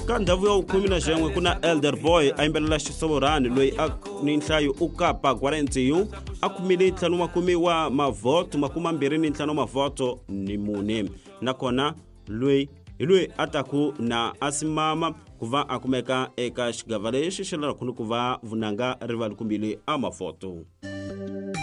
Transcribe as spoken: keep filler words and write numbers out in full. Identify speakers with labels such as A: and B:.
A: ka ndhawu ya kumi na xen'we ku na Elder Boy a yimbelela Xisovorani loyi a ni nhlayo u kapa quarantiyu a khumile ntlhanu makumi wa mavoto makumi mambirhi ni ntlhanu mavoto ni mune nakona loyi hi loyi a taku na asimama ku va a kumeka eka xigava lexi xi lavaka ku va vunanga rivali kumbile a mafoto.